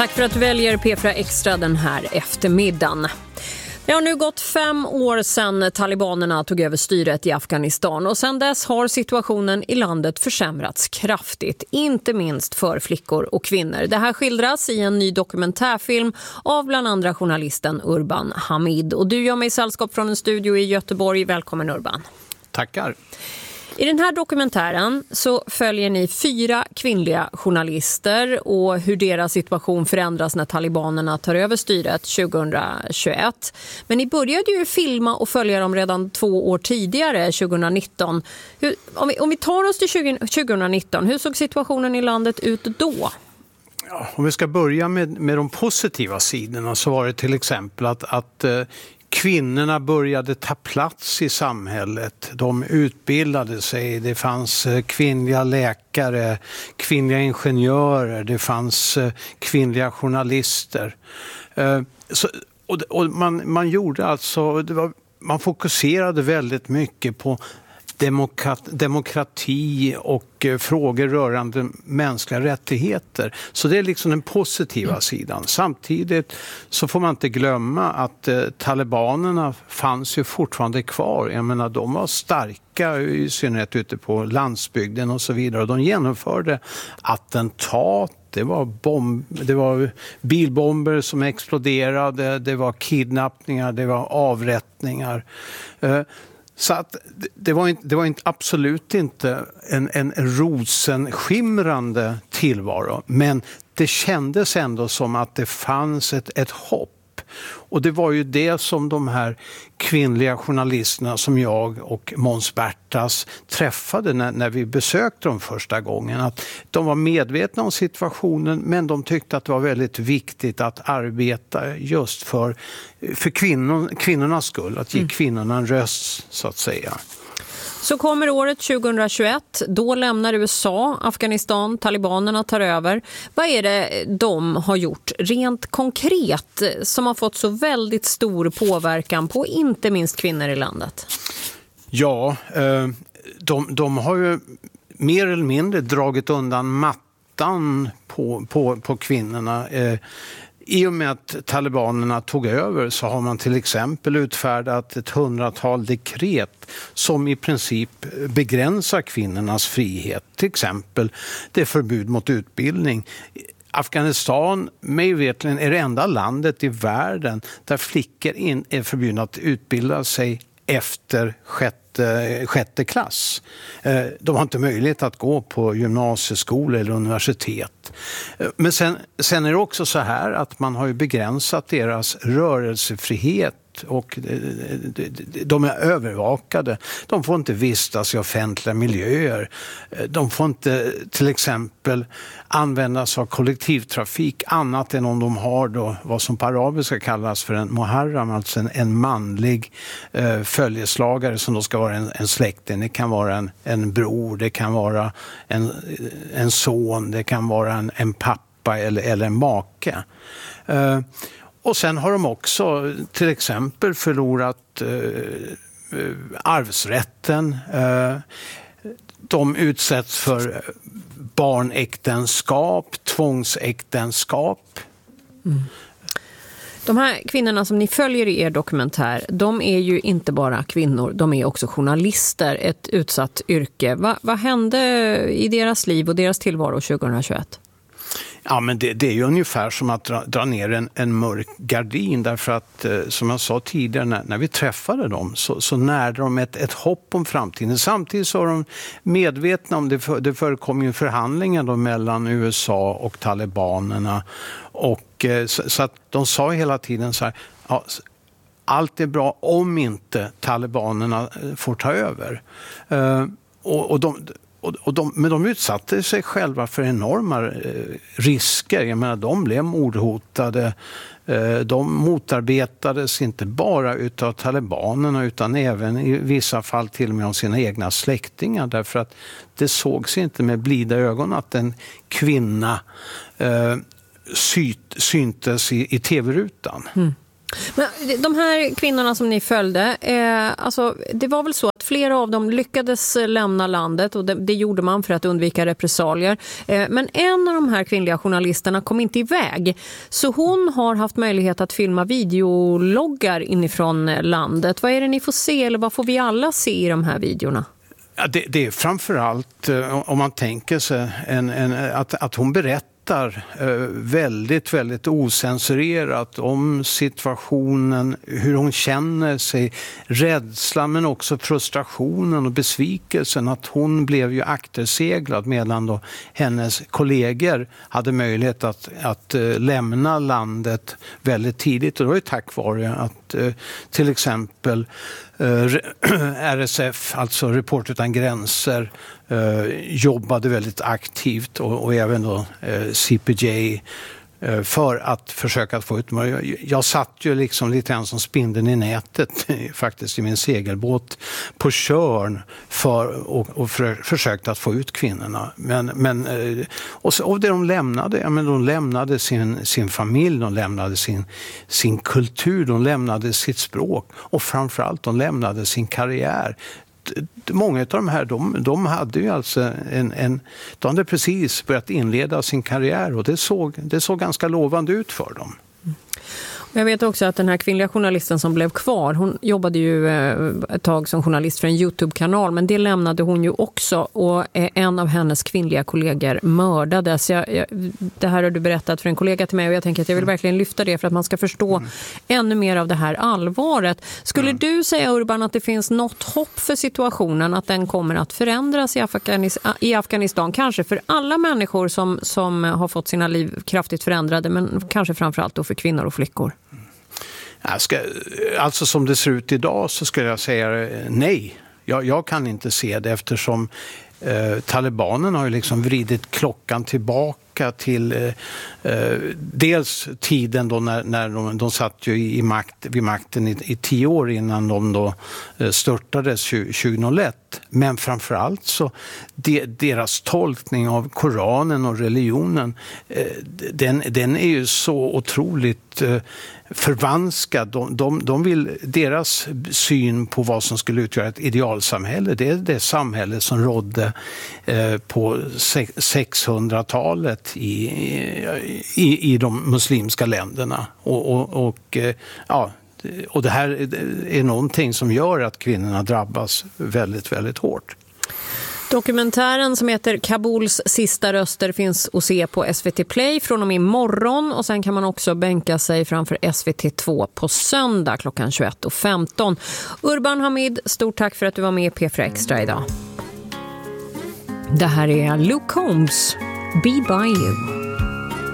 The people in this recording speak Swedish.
Tack för att du väljer P4 Extra den här eftermiddagen. Det har nu gått 5 år sedan talibanerna tog över styret i Afghanistan och sedan dess har situationen i landet försämrats kraftigt, inte minst för flickor och kvinnor. Det här skildras i en ny dokumentärfilm av bland andra journalisten Urban Hamid. Och du gör mig sällskap från en studio i Göteborg. Välkommen Urban. Tackar. I den här dokumentären så följer ni 4 kvinnliga journalister och hur deras situation förändras när talibanerna tar över styret 2021. Men ni började ju filma och följa dem redan 2 år tidigare, 2019. Om vi tar oss till 2019, hur såg situationen i landet ut då? Ja, om vi ska börja med de positiva sidorna så var det till exempel att kvinnorna började ta plats i samhället. De utbildade sig. Det fanns kvinnliga läkare, kvinnliga ingenjörer, det fanns kvinnliga journalister. Man gjorde alltså, man fokuserade väldigt mycket på demokrati och frågor rörande mänskliga rättigheter. Så det är liksom den positiva sidan. Samtidigt så får man inte glömma att talibanerna fanns ju fortfarande kvar. Jag menar, de var starka i synnerhet ute på landsbygden och så vidare. Och de genomförde attentat. Det var bilbomber som exploderade. Det var kidnappningar. Det var avrättningar. Så att det var absolut inte en rosenskimrande tillvaro, men det kändes ändå som att det fanns ett hopp. Och det var ju det som de här kvinnliga journalisterna som jag och Måns Bertas träffade när vi besökte dem första gången. Att de var medvetna om situationen, men de tyckte att det var väldigt viktigt att arbeta just för kvinnornas skull. Att ge kvinnorna en röst, så att säga. Så kommer året 2021, då lämnar USA Afghanistan, talibanerna tar över. Vad är det de har gjort rent konkret som har fått så väldigt stor påverkan på inte minst kvinnor i landet? Ja, de har ju mer eller mindre dragit undan mattan på kvinnorna. I och med att talibanerna tog över så har man till exempel utfärdat ett 100-tal dekret som i princip begränsar kvinnornas frihet. Till exempel det förbud mot utbildning. Afghanistan, mig vetligen, är det enda landet i världen där flickor är förbjudna att utbilda sig efter sjätte klass. De har inte möjlighet att gå på gymnasieskola eller universitet. Men sen är det också så här att man har ju begränsat deras rörelsefrihet och de är övervakade. De får inte vistas i offentliga miljöer. De får inte till exempel användas av kollektivtrafik annat än om de har då vad som på arabiska kallas för en muharram, alltså en manlig följeslagare som då ska vara en släkting. Det kan vara en bror, det kan vara en son, det kan vara en pappa eller en make. Och sen har de också till exempel förlorat arvsrätten. De utsätts för barnäktenskap, tvångsäktenskap. Mm. De här kvinnorna som ni följer i er dokumentär, de är ju inte bara kvinnor, de är också journalister, ett utsatt yrke. Vad hände i deras liv och deras tillvaro 2021? Ja, men det är ju ungefär som att dra ner en mörk gardin, därför att som jag sa tidigare när vi träffade dem så närde de ett hopp om framtiden. Samtidigt så är de medvetna om det förekom ju förhandlingar då mellan USA och talibanerna, och så att de sa hela tiden så här, ja, allt är bra om inte talibanerna får ta över. Men de utsatte sig själva för enorma risker. Jag menar, de blev mordhotade. De motarbetades inte bara utav talibanerna utan även i vissa fall till och med av sina egna släktingar. Därför att det sågs inte med blida ögon att en kvinna syntes i tv-rutan. Mm. Men de här kvinnorna som ni följde, alltså, det var väl så att flera av dem lyckades lämna landet och det gjorde man för att undvika repressalier. Men en av de här kvinnliga journalisterna kom inte iväg. Så hon har haft möjlighet att filma videologgar inifrån landet. Vad är det ni får se eller vad får vi alla se i de här videorna? Ja, det är framförallt, om man tänker sig, att hon berättar väldigt, väldigt osensurerat om situationen, hur hon känner sig, rädslan men också frustrationen och besvikelsen att hon blev ju akterseglad medan då hennes kollegor hade möjlighet att lämna landet väldigt tidigt, och det var ju tack vare att till exempel RSF, alltså Reporter utan gränser, jobbade väldigt aktivt och även då CPJ för att försöka få ut. Jag satt ju liksom lite grann som spindeln i nätet faktiskt i min segelbåt på Tjörn och försökte att få ut kvinnorna. Och det de lämnade, de lämnade sin familj, de lämnade sin kultur, de lämnade sitt språk och framförallt de lämnade sin karriär. Många av de här, de hade ju alltså de hade precis börjat inleda sin karriär och det såg ganska lovande ut för dem. Jag vet också att den här kvinnliga journalisten som blev kvar, hon jobbade ju ett tag som journalist för en YouTube-kanal, men det lämnade hon ju också och en av hennes kvinnliga kollegor mördades. Det här har du berättat för en kollega till mig och jag tänker att jag vill verkligen lyfta det för att man ska förstå ännu mer av det här allvaret. Skulle du säga, Urban, att det finns något hopp för situationen, att den kommer att förändras i Afghanistan? Kanske för alla människor som har fått sina liv kraftigt förändrade, men kanske framförallt då för kvinnor och flickor. Alltså som det ser ut idag så skulle jag säga nej. Jag kan inte se det eftersom talibanerna har ju liksom vridit klockan tillbaka till dels tiden då när de satt ju vid makten i 10 år innan de då störtades 2001. Men framförallt så deras tolkning av Koranen och religionen, den är ju så otroligt förvanskad. Deras syn på vad som skulle utgöra ett idealsamhälle, det är det samhälle som rådde på 600-talet i de muslimska länderna. Och det här är någonting som gör att kvinnorna drabbas väldigt, väldigt hårt. Dokumentären som heter Kabuls sista röster finns att se på SVT Play från och med imorgon och sen kan man också bänka sig framför SVT2 på söndag klockan 21:15. Urban Hamid, stort tack för att du var med i P4 Extra idag. Det här är Luke Combs, Be By You.